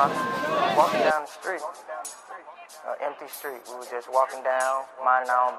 walking down the street, empty street. We were just walking down, minding our own